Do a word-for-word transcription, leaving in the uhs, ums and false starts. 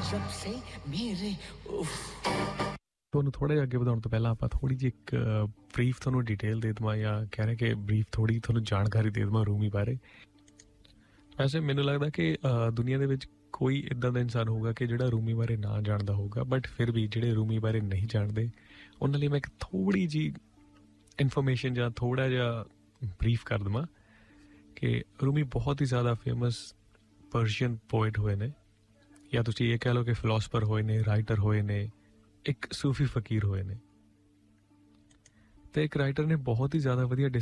जब से मेरे ਤੁਹਾਨੂੰ ਥੋੜ੍ਹਾ ਜਿਹਾ ਅੱਗੇ ਵਧਾਉਣ ਤੋਂ ਪਹਿਲਾਂ ਆਪਾਂ ਥੋੜ੍ਹੀ ਜਿਹੀ ਇੱਕ ਬਰੀਫ ਤੁਹਾਨੂੰ ਡਿਟੇਲ ਦੇ ਦੇਵਾਂ ਜਾਂ ਕਹਿ ਰਹੇ ਕਿ ਬਰੀਫ ਥੋੜ੍ਹੀ ਤੁਹਾਨੂੰ ਜਾਣਕਾਰੀ ਦੇ ਦੇਵਾਂ ਰੂਮੀ ਬਾਰੇ। ਵੈਸੇ ਮੈਨੂੰ ਲੱਗਦਾ ਕਿ ਦੁਨੀਆ ਦੇ ਵਿੱਚ ਕੋਈ ਇੱਦਾਂ ਦਾ ਇਨਸਾਨ ਹੋਊਗਾ ਕਿ ਜਿਹੜਾ ਰੂਮੀ ਬਾਰੇ ਨਾ ਜਾਣਦਾ ਹੋਊਗਾ, ਬਟ ਫਿਰ ਵੀ ਜਿਹੜੇ ਰੂਮੀ ਬਾਰੇ ਨਹੀਂ ਜਾਣਦੇ ਉਹਨਾਂ ਲਈ ਮੈਂ ਇੱਕ ਥੋੜ੍ਹੀ ਜਿਹੀ ਇਨਫੋਰਮੇਸ਼ਨ ਜਾਂ ਥੋੜ੍ਹਾ ਜਿਹਾ ਬਰੀਫ ਕਰ ਦੇਵਾਂ ਕਿ ਰੂਮੀ ਬਹੁਤ ਹੀ ਜ਼ਿਆਦਾ ਫੇਮਸ ਪਰਸ਼ੀਅਨ ਪੋਇਟ ਹੋਏ ਨੇ, ਜਾਂ ਤੁਸੀਂ ਇਹ ਕਹਿ ਲਓ ਕਿ ਫਿਲੋਸਫਰ ਹੋਏ ਨੇ, ਰਾਈਟਰ ਹੋਏ ਨੇ, ਇੱਕ ਸੂਫੀ ਫਕੀਰ ਹੋਏ ਨੇ। ਤੇ ਇੱਕ ਰਾਈਟਰ ਨੇ ਬਹੁਤ ਹੀ ਜ਼ਿਆਦਾ ਵਧੀਆ